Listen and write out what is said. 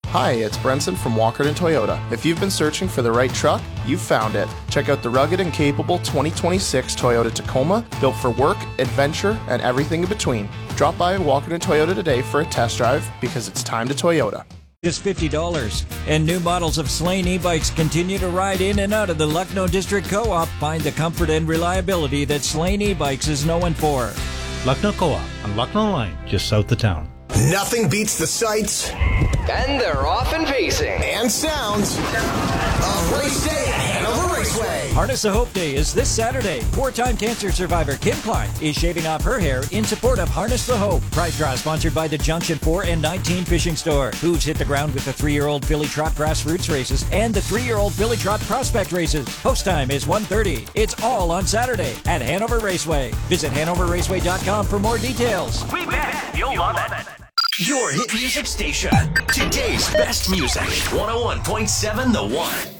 Hi, it's Brenson from Walkerton Toyota. If you've been searching for the right truck, you've found it. Check out the rugged and capable 2026 Toyota Tacoma, built for work, adventure, and everything in between. Drop by Walkerton Toyota today for a test drive because it's time to Toyota. Just $50. And new models of Slane e-bikes continue to ride in and out of the Lucknow District Co-op. Find the comfort and reliability that Slane e-bikes is known for. Lucknow Co-op on Lucknow Line, just south of town. Nothing beats the sights. And they're off and pacing. And sounds of race day at Hanover Raceway. Harness the Hope Day is this Saturday. Four-time cancer survivor Kim Klein is shaving off her hair in support of Harness the Hope. Prize draw sponsored by the Junction 4 and 19 Fishing Store. Hooves hit the ground with the 3-year-old Billy Trot Grassroots races and the 3-year-old Billy Trot Prospect races. Post time is 1:30. It's all on Saturday at Hanover Raceway. Visit HanoverRaceway.com for more details. We bet you'll love it. Your hit music station. Today's best music. 101.7 The One.